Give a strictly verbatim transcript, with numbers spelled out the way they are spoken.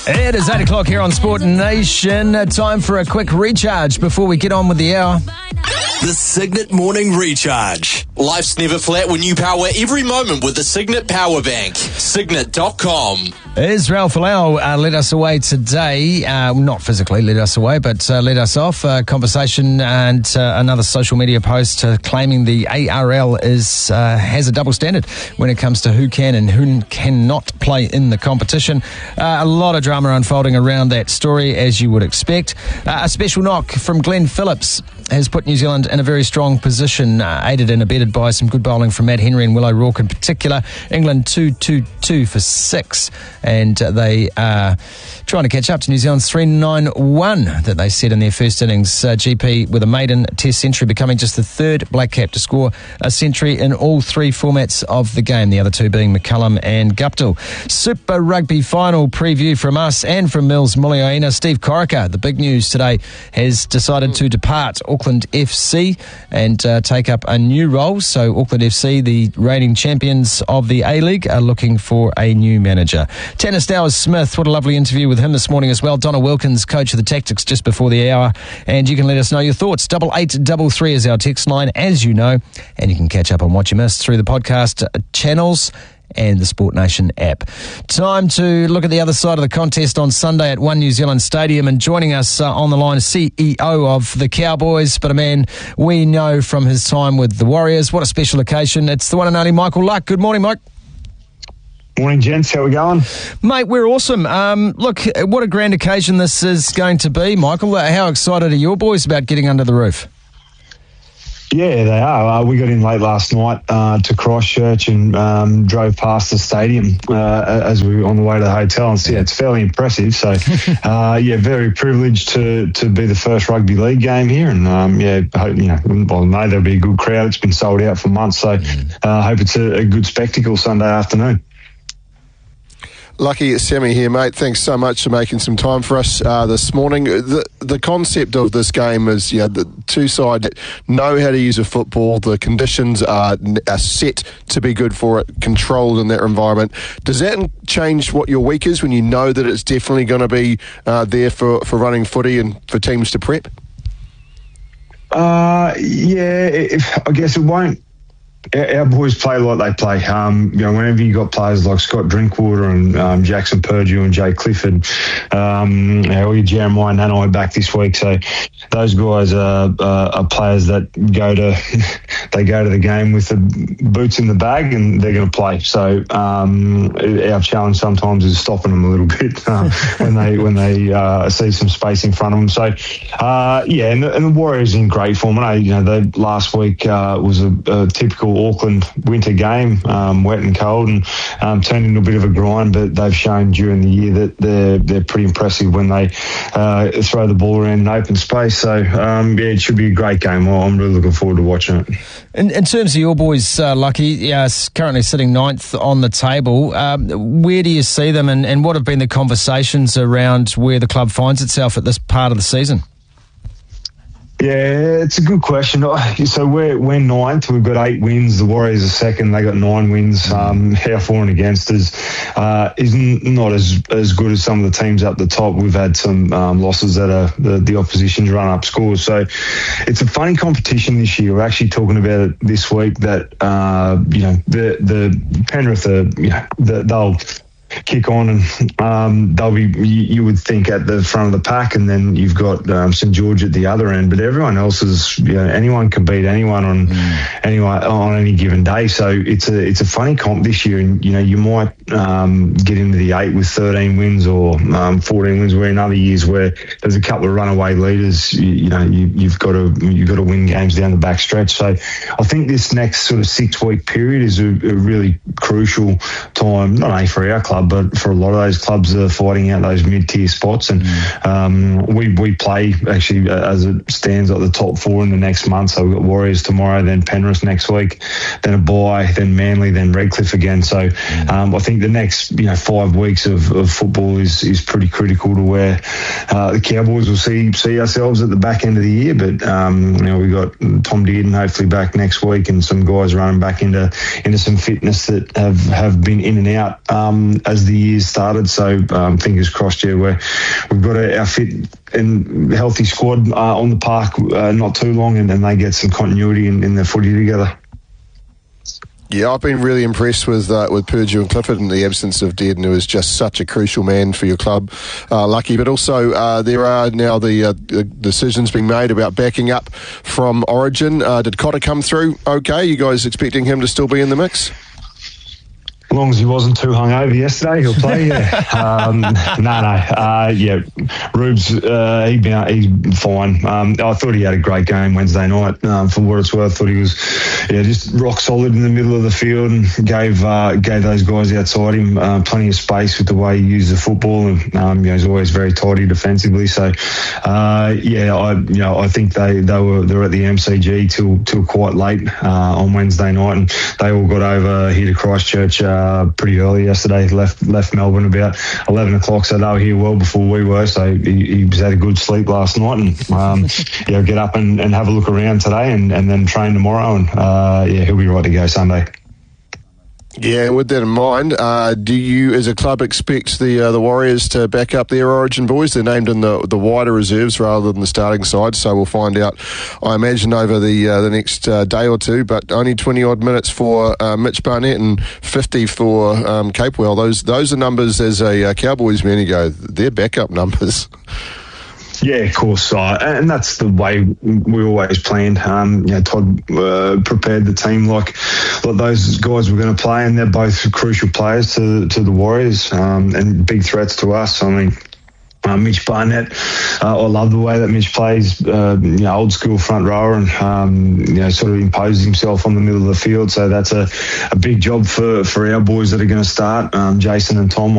It is eight o'clock here on Sport Nation. Time for a quick recharge before we get on with the hour. The Signet Morning Recharge. Life's never flat when you power every moment with the Signet Power Bank. Signet dot com. Israel Folau uh, led us away today, uh, not physically led us away, but uh, led us off. A conversation and uh, another social media post uh, claiming the A R L is uh, has a double standard when it comes to who can and who cannot play in the competition. Uh, a lot of drama unfolding around that story, as you would expect. Uh, a special knock from Glenn Phillips has put New Zealand in a very strong position, uh, aided and abetted by some good bowling from Matt Henry and Will O'Rourke in particular. England two two two for six, and uh, they are trying to catch up to New Zealand's three nine one that they set in their first innings. Uh, G P with a maiden test century, becoming just the third black cap to score a century in all three formats of the game, the other two being McCullum and Guptill. Super Rugby final preview from us and from Mills Muliaina. Steve Corica, the big news today, has decided to depart Auckland F C and uh, take up a new role. So Auckland F C, the reigning champions of the A-League, are looking for a new manager. Tanner Stowers-Smith, what a lovely interview with him this morning as well. Donna Wilkins, coach of the Tactics, just before the hour. And you can let us know your thoughts. Double eight double three is our text line, as you know. And you can catch up on what you missed through the podcast channels and the Sport Nation app. Time to look at the other side of the contest on Sunday at One New Zealand Stadium, and joining us uh, on the line, C E O of the Cowboys, but a man we know from his time with the Warriors. What a special occasion. It's the one and only Michael Luck. Good morning, Mike. Morning, gents. How we going? Mate, we're awesome. Um, look, what a grand occasion this is going to be, Michael. How excited are your boys about getting under the roof? Yeah, they are. Uh, we got in late last night uh, to Christchurch and um, drove past the stadium uh, as we were on the way to the hotel, and so, yeah, it's fairly impressive. So, uh, yeah, very privileged to to be the first rugby league game here, and um, yeah, hope, you know, well, no, there'll be a good crowd. It's been sold out for months, so I uh, hope it's a, a good spectacle Sunday afternoon. Lucky, it's Sammy here, mate. Thanks so much for making some time for us uh, this morning. The the concept of this game is, you know, the two sides know how to use a football. The conditions are, are set to be good for it, controlled in that environment. Does that change what your week is when you know that it's definitely going to be uh, there for, for running footy and for teams to prep? Uh, yeah, if, I guess it won't. Our boys play like they play. Um, you know, whenever you got players like Scott Drinkwater and um, Jackson Purdue and Jay Clifford, um, you know, Jeremiah Nanai back this week. So those guys are, uh, are players that go to they go to the game with the boots in the bag and they're going to play. So um, our challenge sometimes is stopping them a little bit uh, when they when they uh, see some space in front of them. So uh, yeah, and the, and the Warriors are in great form. I know, you know, they last week uh, was a, a typical Auckland winter game, um, wet and cold, and um, turned into a bit of a grind, but they've shown during the year that they're they're pretty impressive when they uh, throw the ball around in open space. So um, yeah, it should be a great game. I'm really looking forward to watching it. In, in terms of your boys, uh, Lucky, uh, currently sitting ninth on the table, um, where do you see them, and, and what have been the conversations around where the club finds itself at this part of the season? Yeah, it's a good question. So we're we're ninth. We've got eight wins. The Warriors are second. They got nine wins. Um, our for and against is uh, is not as as good as some of the teams up the top. We've had some um, losses that are the, the opposition's run up scores. So it's a funny competition this year. We're actually talking about it this week that uh, you know the the Penrith are, you know the, they'll kick on and um, they'll be, you, you would think, at the front of the pack, and then you've got um, St George at the other end, but everyone else is, you know, anyone can beat anyone on mm. anyone on any given day. So it's a it's a funny comp this year, and you know you might um, get into the eight with thirteen wins or um, fourteen wins, where in other years where there's a couple of runaway leaders, you, you know you, you've got to you've got to win games down the back stretch. So I think this next sort of six week period is a, a really crucial time, not only for our club, but for a lot of those clubs that are fighting out those mid-tier spots. And um, we we play, actually, as it stands, at the top four in the next month. So we've got Warriors tomorrow, then Penrith next week, then a bye, then Manly, then Redcliffe again. So um, I think the next you know five weeks of, of football is is pretty critical to where uh, the Cowboys will see see ourselves at the back end of the year. But um, you know we've got Tom Dearden hopefully back next week, and some guys running back into into some fitness that have, have been in and out um, as the year started. So um, fingers crossed, yeah, we're, we've got a, our fit and healthy squad uh, on the park uh, not too long, and, and they get some continuity in, in their footy together. Yeah, I've been really impressed with uh, with Purdue and Clifford in the absence of Dearden, who is just such a crucial man for your club, uh, Lucky. But also, uh, there are now the, uh, the decisions being made about backing up from Origin. Uh, did Cotter come through okay? You guys expecting him to still be in the mix? As long as he wasn't too hungover yesterday, he'll play. Yeah, um, no, no, uh, yeah. Rubes, uh, he been, he's fine. Um, I thought he had a great game Wednesday night. Um, for what it's worth, I thought he was, yeah, just rock solid in the middle of the field and gave uh, gave those guys outside him uh, plenty of space with the way he used the football. And um, you know, he's always very tidy defensively. So, uh, yeah, I you know I think they, they were they were at the M C G till till quite late uh, on Wednesday night, and they all got over here to Christchurch Uh, Uh, pretty early yesterday. Left left Melbourne about eleven o'clock, so they were here well before we were. So he, he had a good sleep last night, and um, yeah, get up and, and have a look around today, and, and then train tomorrow, and uh, yeah, he'll be right to go Sunday. Yeah, with that in mind, uh, do you, as a club, expect the uh, the Warriors to back up their Origin boys? They're named in the the wider reserves rather than the starting side, so we'll find out, I imagine, over the uh, the next uh, day or two. But only twenty odd minutes for uh, Mitch Barnett and fifty for um, Capewell. Those those are numbers as a uh, Cowboys man. You go, they're backup numbers. Yeah, of course, uh, and that's the way we always planned. Um, you know, Todd uh, prepared the team like, like those guys were going to play, and they're both crucial players to to the Warriors um, and big threats to us. I mean, uh, Mitch Barnett, uh, I love the way that Mitch plays, uh, you know, old school front rower, and um, you know, sort of imposes himself on the middle of the field. So that's a, a big job for, for our boys that are going to start, um, Jason and Tom.